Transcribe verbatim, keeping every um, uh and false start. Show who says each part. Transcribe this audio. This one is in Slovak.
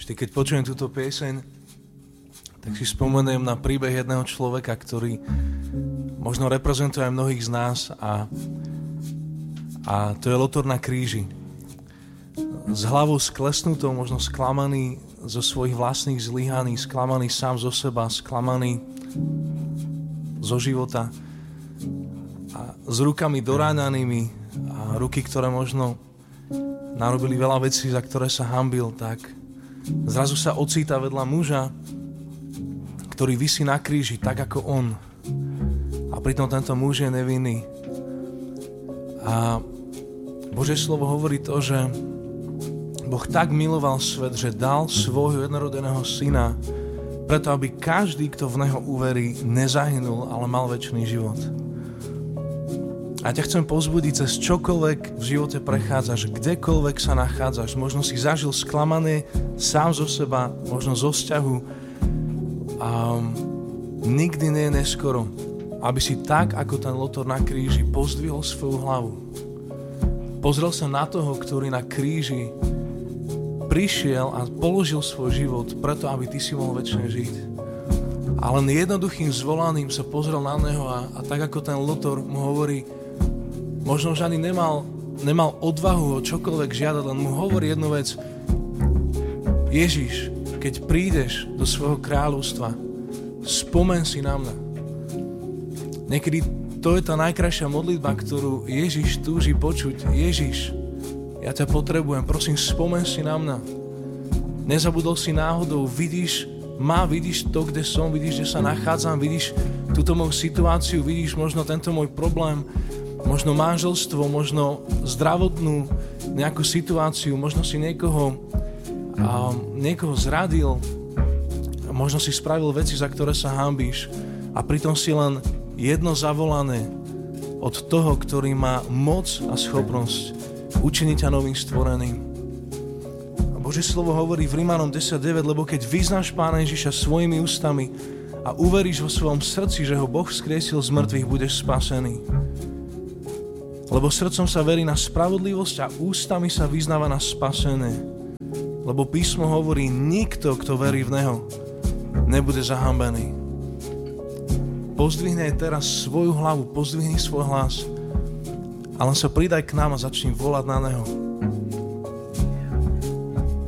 Speaker 1: Vždy, keď počujem túto pieseň, tak si spomeniem na príbeh jedného človeka, ktorý možno reprezentuje aj mnohých z nás a, a to je Lotor na kríži. S hlavou sklesnutou, možno sklamaný zo svojich vlastných zlyhaní, sklamaný sám zo seba, sklamaný zo života a s rukami doráňanými a ruky, ktoré možno narobili veľa vecí, za ktoré sa hanbil, tak zrazu sa ocíta vedľa muža, ktorý visí na kríži, tak ako on. A pritom tento muž je nevinný. A Božie slovo hovorí to, že Boh tak miloval svet, že dal svojho jednorodeného syna, preto aby každý, kto v neho uverí, nezahynul, ale mal večný život. A ťa chcem povzbudiť, cez čokoľvek v živote prechádzaš, kdekoľvek sa nachádzaš. Možno si zažil sklamanie sám zo seba, možno zo vzťahu. A nikdy nie je neskoro, aby si tak, ako ten Lotor na kríži, pozdvihol svoju hlavu. Pozrel sa na toho, ktorý na kríži prišiel a položil svoj život preto, aby ty si mohol večne žiť. A len jednoduchým zvolaním sa pozrel na neho a, a tak ako ten Lotor mu hovorí, možno už ani nemal, nemal odvahu o čokoľvek žiadať, len mu hovorí jednu vec. Ježiš, keď prídeš do svojho kráľovstva, spomen si na mňa. Niekedy to je tá najkrajšia modlitba, ktorú Ježiš túži počuť. Ježiš, ja ťa potrebujem, prosím, spomen si na mňa. Nezabudol si náhodou, vidíš ma, vidíš to, kde som, vidíš, kde sa nachádzam, vidíš túto moju situáciu, vidíš možno tento môj problém, možno manželstvo, možno zdravotnú nejakú situáciu, možno si niekoho, a niekoho zradil, možno si spravil veci, za ktoré sa hanbíš a pritom si len jedno zavolané od toho, ktorý má moc a schopnosť učiniť ťa novým stvoreným. A Božie slovo hovorí v Rimanom desať deväť, lebo keď vyznáš Pána Ježiša svojimi ústami a uveríš vo svojom srdci, že ho Boh vzkriesil z mŕtvych, budeš spasený. Lebo srdcom sa verí na spravodlivosť a ústami sa vyznáva na spasenie. Lebo písmo hovorí, nikto, kto verí v Neho, nebude zahambený. Pozdvihni aj teraz svoju hlavu, pozdvihni svoj hlas a len sa pridaj k nám a začni volať na Neho.